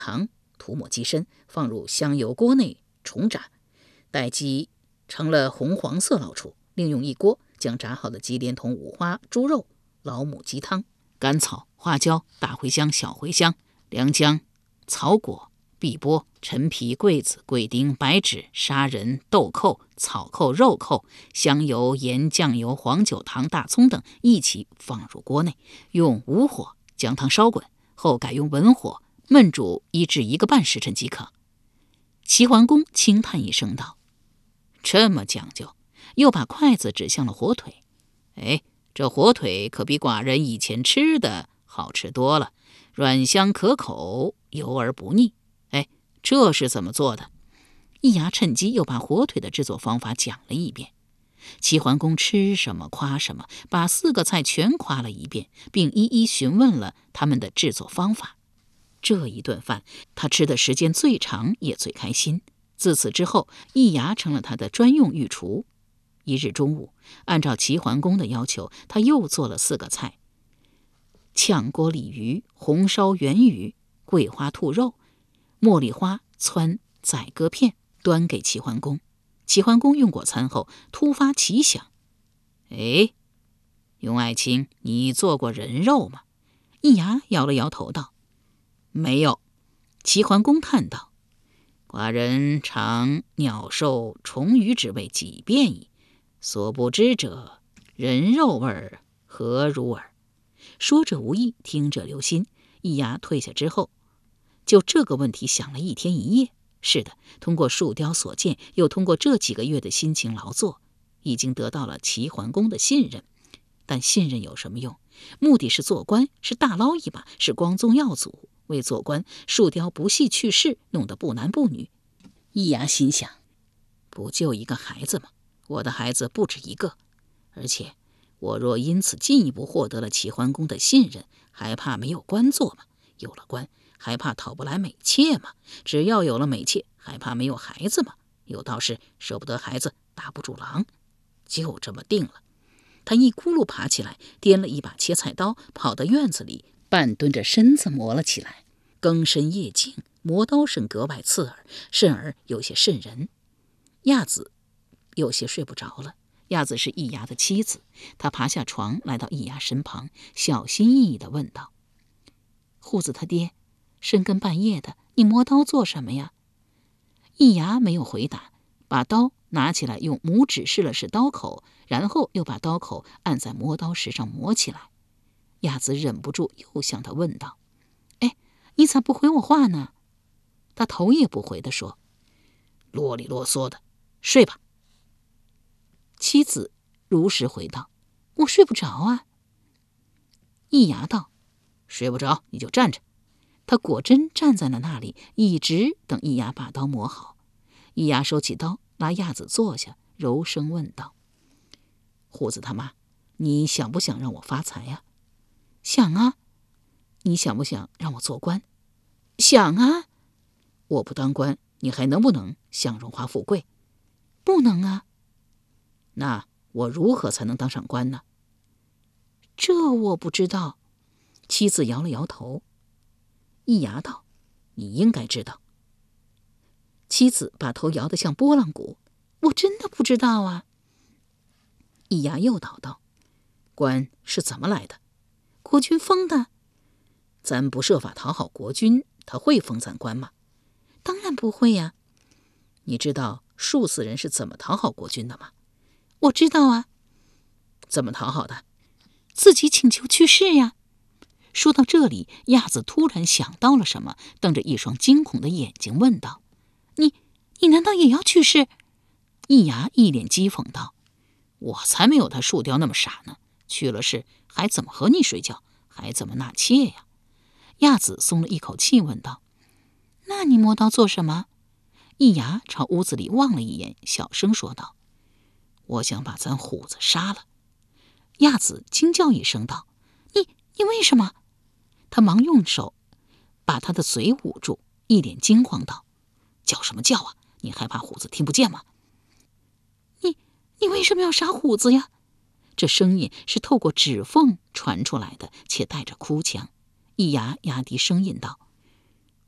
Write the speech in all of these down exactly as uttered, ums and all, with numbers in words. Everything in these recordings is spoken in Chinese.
糖涂抹鸡身，放入香油锅内重炸，待鸡成了红黄色捞出，另用一锅将炸好的鸡连同五花猪肉、老母鸡汤、甘草、花椒、大茴香、小茴香、良姜、草果、碧波、陈皮、桂子、桂丁、白芷、砂仁、豆蔻、草蔻、肉蔻、香油、盐、酱油、黄酒、糖、大葱等一起放入锅内，用武火将汤烧滚，后改用文火焖煮一至一个半时辰即可。齐桓公轻叹一声道：“这么讲究。”又把筷子指向了火腿。哎，这火腿可比寡人以前吃的好吃多了，软香可口，油而不腻。哎，这是怎么做的？易牙趁机又把火腿的制作方法讲了一遍。齐桓公吃什么夸什么，把四个菜全夸了一遍，并一一询问了他们的制作方法。这一顿饭他吃的时间最长，也最开心。自此之后，易牙成了他的专用御厨。一日中午，按照齐桓公的要求，他又做了四个菜：炝锅鲤鱼、红烧圆鱼、桂花兔肉、茉莉花汆宰鸽片，端给齐桓公。齐桓公用过餐后，突发奇想：“哎，雍爱卿，你做过人肉吗？”易牙摇了摇头道：“没有。”齐桓公叹道：“寡人尝鸟兽虫鱼之味几遍矣，所不知者，人肉味儿何如耳？”说者无意，听者留心。易牙退下之后，就这个问题想了一天一夜。是的，通过树雕所见，又通过这几个月的辛勤劳作，已经得到了齐桓公的信任。但信任有什么用？目的是做官，是大捞一把，是光宗耀祖。为做官，树雕不惜去世，弄得不男不女。易牙心想：不就一个孩子吗？我的孩子不止一个，而且我若因此进一步获得了齐桓公的信任，还怕没有官做吗？有了官，还怕讨不来美妾吗？只要有了美妾，还怕没有孩子吗？有道是舍不得孩子，打不住狼。就这么定了。他一咕噜爬起来，掂了一把切菜刀，跑到院子里，半蹲着身子磨了起来。更深夜静，磨刀声格外刺耳，甚而有些瘆人。亚子有些睡不着了。亚子是易牙的妻子，她爬下床，来到易牙身旁，小心翼翼地问道：“户子他爹，深更半夜的，你磨刀做什么呀？”易牙没有回答，把刀拿起来，用拇指试了试刀口，然后又把刀口按在磨刀石上磨起来。亚子忍不住又向他问道：“哎，你咋不回我话呢？”他头也不回地说：“啰里啰嗦的，睡吧。”妻子如实回道：“我睡不着啊。”易牙道：“睡不着你就站着。”他果真站在了那里，一直等易牙把刀磨好。易牙收起刀，拉亚子坐下，柔声问道：“虎子他妈，你想不想让我发财呀？”“想啊。”“你想不想让我做官？”“想啊。”“我不当官，你还能不能享荣华富贵？”“不能啊。”“那我如何才能当上官呢？”“这我不知道。”妻子摇了摇头。易牙道：“你应该知道。”妻子把头摇得像拨浪鼓：“我真的不知道啊。”易牙又叨道：“官是怎么来的？”“国君封的。”“咱不设法讨好国君，他会封咱官吗？”“当然不会呀。”“你知道术士人是怎么讨好国君的吗？”“我知道啊。”“怎么讨好的？”“自己请求去世呀。”说到这里，亚子突然想到了什么，瞪着一双惊恐的眼睛问道：“你你难道也要去世？”易牙一脸讥讽道：“我才没有他树雕那么傻呢，去了世还怎么和你睡觉，还怎么纳妾呀？”亚子松了一口气问道：“那你磨刀做什么？”易牙朝屋子里望了一眼，小声说道：“我想把咱虎子杀了。”亚子惊叫一声道：“你你为什么？”他忙用手把他的嘴捂住，一脸惊慌道：“叫什么叫啊？你害怕虎子听不见吗？”“你你为什么要杀虎子呀？”这声音是透过指缝传出来的，且带着哭腔。易牙压低声音道：“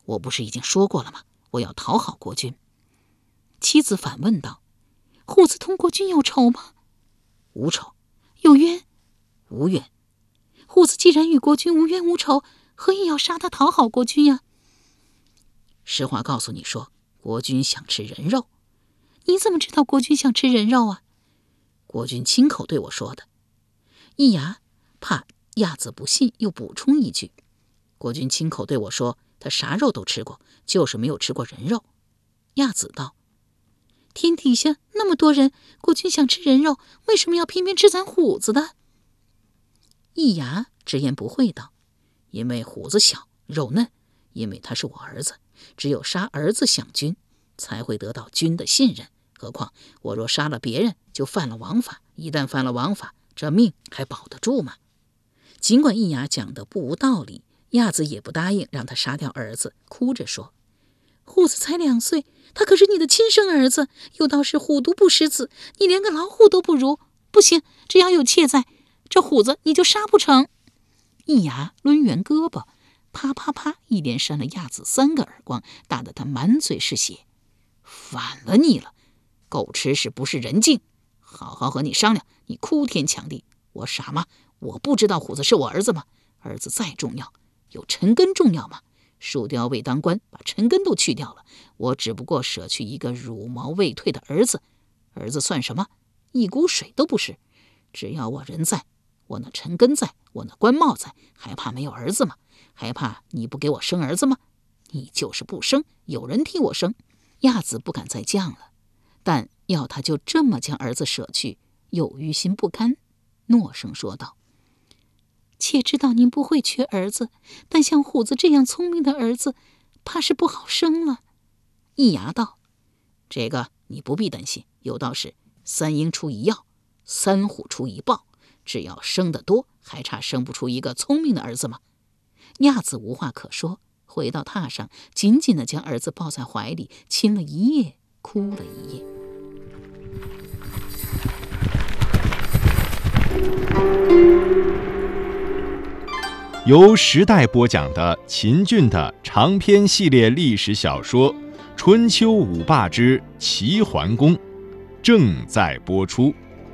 我不是已经说过了吗？我要讨好国君。妻子反问道：虎子同国君有仇吗？无仇。有冤？无冤。虎子既然与国君无冤无仇，何以要杀他讨好国君呀？实话告诉你说，国君想吃人肉。你怎么知道国君想吃人肉啊？国君亲口对我说的。易牙怕亚子不信，又补充一句：国君亲口对我说，他啥肉都吃过，就是没有吃过人肉。亚子道：天底下那么多人，国君想吃人肉，为什么要偏偏吃咱虎子的？易牙直言不讳道：因为虎子小肉嫩，因为他是我儿子，只有杀儿子享君，才会得到君的信任。何况我若杀了别人，就犯了王法，一旦犯了王法，这命还保得住吗？尽管易牙讲的不无道理，亚子也不答应让他杀掉儿子，哭着说：虎子才两岁，他可是你的亲生儿子，有道是虎毒不食子，你连个老虎都不如。不行，只要有妾在，这虎子你就杀不成。易牙抡圆胳膊，啪啪啪一连扇了亚子三个耳光，打得他满嘴是血。反了你了，狗吃屎不是人精，好好和你商量，你哭天抢地。我傻吗？我不知道虎子是我儿子吗？儿子再重要，有陈根重要吗？树雕未当官，把陈根都去掉了，我只不过舍去一个乳毛未退的儿子，儿子算什么？一股水都不是。只要我人在，我那陈根在，我那官帽在，还怕没有儿子吗？还怕你不给我生儿子吗？你就是不生，有人替我生。亚子不敢再犟了，但要他就这么将儿子舍去，又于心不甘，诺声说道：妾知道您不会缺儿子，但像虎子这样聪明的儿子，怕是不好生了。易牙道：这个你不必担心，有道是三鹰出一药，三虎出一豹，只要生得多，还差生不出一个聪明的儿子吗？亚子无话可说，回到榻上，紧紧地将儿子抱在怀里，亲了一夜，哭了一夜。 由时代播讲的秦俊的长篇系列历史小说《春秋五霸之齐桓公》正在播出。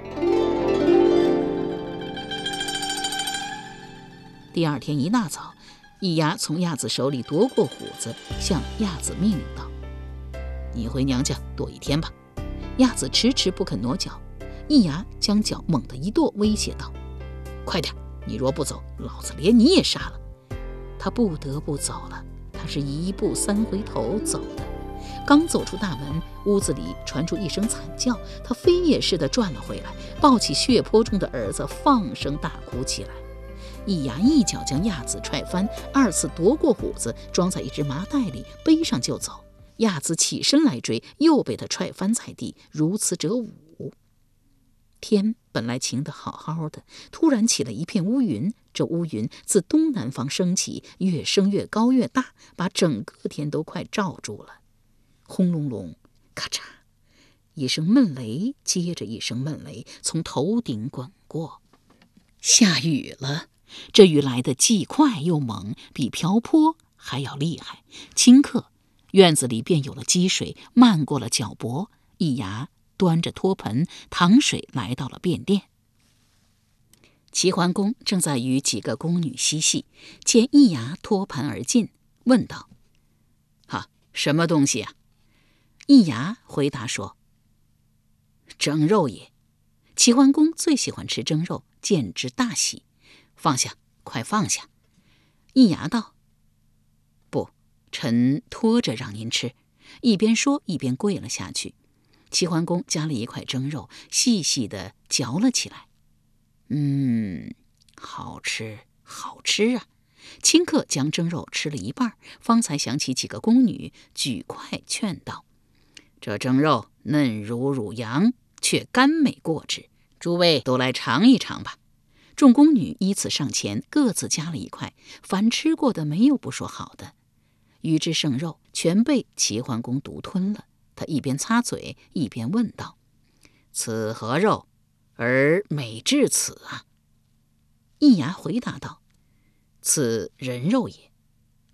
第二天一大早，易牙从亚子手里夺过虎子，向亚子命令道：你回娘家躲一天吧。亚子迟迟不肯挪脚，易牙将脚猛地一跺，威胁道：快点，你若不走，老子连你也杀了。他不得不走了，他是一步三回头走的。刚走出大门，屋子里传出一声惨叫，他飞也似的转了回来，抱起血泊中的儿子，放声大哭起来。易牙一脚将亚子踹翻，二次夺过虎子，装在一只麻袋里，背上就走。亚子起身来追，又被他踹翻在地，如此者五。天本来晴得好好的，突然起了一片乌云，这乌云自东南方升起，越升越高越大，把整个天都快罩住了。轰隆隆，咔嚓，一声闷雷接着一声闷雷从头顶滚过。下雨了，这雨来得既快又猛，比瓢泼还要厉害。顷刻，院子里便有了积水，漫过了脚脖。易牙端着托盆淌水来到了便殿。齐桓公正在与几个宫女嬉戏，见易牙托盘而进，问道：哈，什么东西啊？易牙回答说：蒸肉也。齐桓公最喜欢吃蒸肉，见之大喜。放下，快放下。易牙道：不，臣拖着让您吃。一边说一边跪了下去。齐桓公夹了一块蒸肉，细细地嚼了起来。嗯，好吃，好吃啊！顷刻将蒸肉吃了一半，方才想起几个宫女，举筷劝道：这蒸肉嫩如乳羊，却甘美过之，诸位都来尝一尝吧。众宫女依次上前，各自夹了一块，凡吃过的没有不说好的。余之剩肉全被齐桓公独吞了。他一边擦嘴，一边问道：此何肉，而美至此啊？易牙回答道：此人肉也。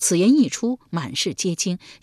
此言一出，满室皆惊，